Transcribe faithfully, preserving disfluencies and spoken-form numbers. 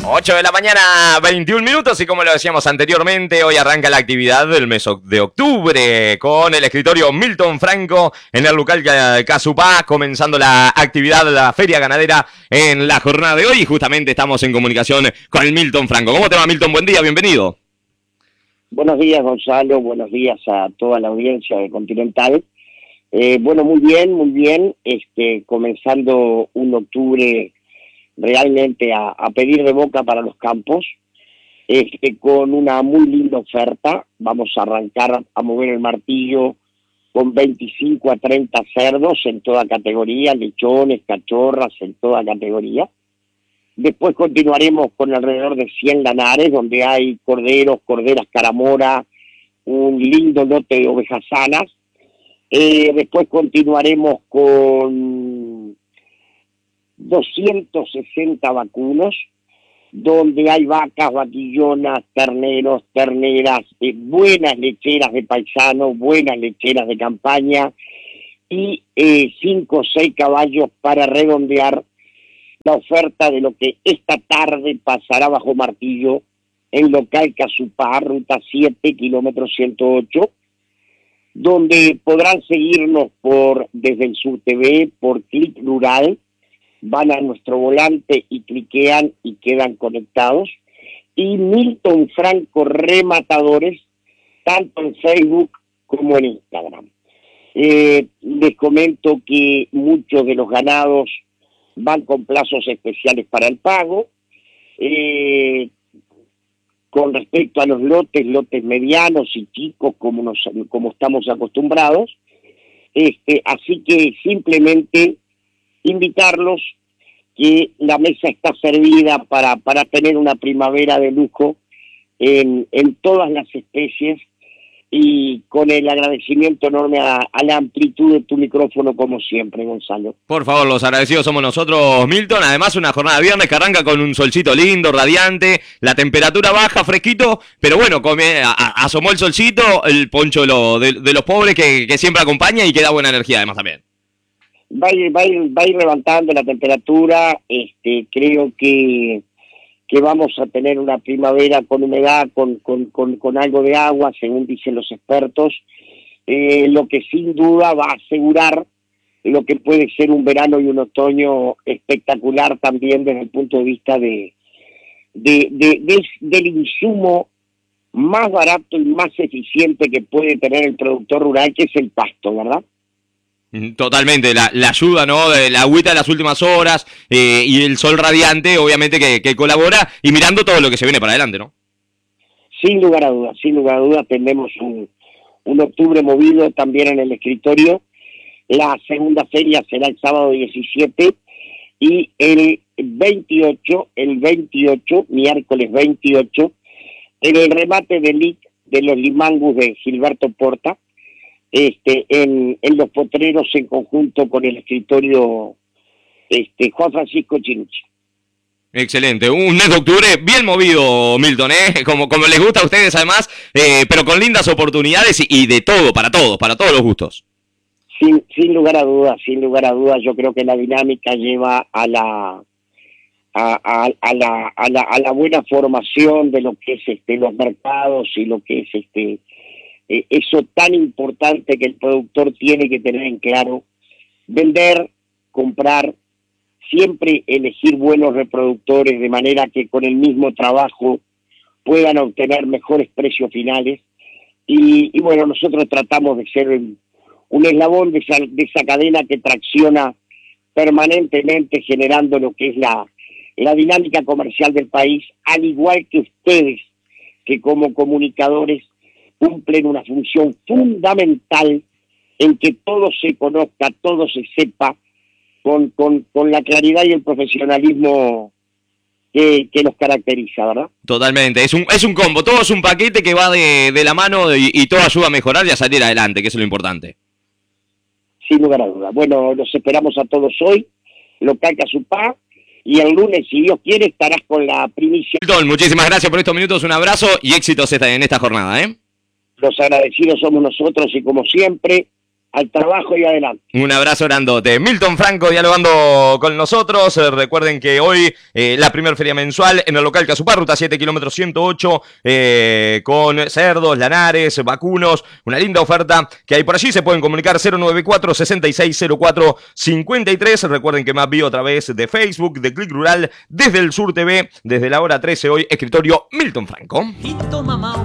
ocho de la mañana, veintiún minutos, y como lo decíamos anteriormente, hoy arranca la actividad del mes de octubre con el escritorio Milton Franco en el local Casupá, comenzando la actividad de la feria ganadera en la jornada de hoy, y justamente estamos en comunicación con el Milton Franco. ¿Cómo te va, Milton? Buen día, bienvenido. Buenos días, Gonzalo, buenos días a toda la audiencia de Continental. Eh, bueno, muy bien, muy bien, este, comenzando un octubre realmente a, a pedir de boca para los campos, este, con una muy linda oferta. Vamos a arrancar a mover el martillo con veinticinco a treinta cerdos en toda categoría, lechones, cachorras en toda categoría. Después continuaremos con alrededor de cien lanares, donde hay corderos, corderas caramora, un lindo lote de ovejas sanas. Eh, después continuaremos con doscientos sesenta vacunos, donde hay vacas, vaquillonas, terneros, terneras, eh, buenas lecheras de paisano, buenas lecheras de campaña, y eh, cinco o seis caballos para redondear la oferta de lo que esta tarde pasará bajo martillo en local Casupá, ruta siete, kilómetro ciento ocho, donde podrán seguirnos por desde el Sur T V, por Clic Rural. Van a nuestro volante y cliquean y quedan conectados. Y Milton Franco Rematadores, tanto en Facebook como en Instagram. Eh, les comento que muchos de los ganados van con plazos especiales para el pago. Eh, con respecto a los lotes, lotes medianos y chicos, como, nos, como estamos acostumbrados. Este, así que simplemente invitarlos, que la mesa está servida para, para tener una primavera de lujo en, en todas las especies, y con el agradecimiento enorme a, a la amplitud de tu micrófono, como siempre, Gonzalo. Por favor, los agradecidos somos nosotros, Milton. Además, una jornada de viernes que arranca con un solcito lindo, radiante, la temperatura baja, fresquito, pero bueno, come, a, a, asomó el solcito, el poncho de, lo, de, de los pobres que, que siempre acompaña y que da buena energía además también. Va a ir, va a ir, va a ir levantando la temperatura. Este, creo que, que vamos a tener una primavera con humedad, con, con, con, con algo de agua, según dicen los expertos, eh, lo que sin duda va a asegurar lo que puede ser un verano y un otoño espectacular también desde el punto de vista de, de, de, de del insumo más barato y más eficiente que puede tener el productor rural, que es el pasto, ¿verdad? Totalmente, la, la ayuda, ¿no? De la agüita de las últimas horas eh, y el sol radiante, obviamente que, que colabora, y mirando todo lo que se viene para adelante, ¿no? Sin lugar a dudas, sin lugar a dudas, tenemos un, un octubre movido también en el escritorio. La segunda feria será el sábado diecisiete, y el veintiocho, el veintiocho, miércoles veintiocho, en el remate del L I C de los Limangus de Gilberto Porta, Este, en, en los potreros, en conjunto con el escritorio este, Juan Francisco Chinucci. Excelente, un mes de octubre bien movido, Milton, ¿eh? Como, como les gusta a ustedes además, eh, pero con lindas oportunidades y, y de todo, para todos, para todos los gustos. Sin, sin lugar a dudas, sin lugar a dudas, yo creo que la dinámica lleva a la a, a, a la a la a la buena formación de lo que es este los mercados y lo que es este Eh, eso tan importante que el productor tiene que tener en claro: vender, comprar, siempre elegir buenos reproductores, de manera que con el mismo trabajo puedan obtener mejores precios finales. Y, y bueno, nosotros tratamos de ser un, un eslabón de esa, de esa cadena que tracciona permanentemente, generando lo que es la, la dinámica comercial del país, al igual que ustedes, que como comunicadores cumplen una función fundamental en que todo se conozca, todo se sepa, con, con, con la claridad y el profesionalismo que, que nos caracteriza, ¿verdad? Totalmente, es un, es un combo, todo es un paquete que va de, de la mano, y, y todo ayuda a mejorar y a salir adelante, que eso es lo importante. Sin lugar a dudas. Bueno, los esperamos a todos hoy, local Casupá, y el lunes, si Dios quiere, estarás con la primicia. Milton, muchísimas gracias por estos minutos, un abrazo y éxitos en esta jornada, ¿eh? Los agradecidos somos nosotros, y como siempre, al trabajo y adelante. Un abrazo grandote. Milton Franco dialogando con nosotros. Eh, recuerden que hoy eh, la primera feria mensual en el local Casupá, ruta siete, kilómetros ciento ocho, eh, con cerdos, lanares, vacunos. Una linda oferta que hay por allí. Se pueden comunicar cero noventa y cuatro, sesenta y seis cero cuatro cincuenta y tres. Recuerden que me envío a través de Facebook, de Click Rural, desde el Sur T V, desde la hora trece hoy, escritorio Milton Franco.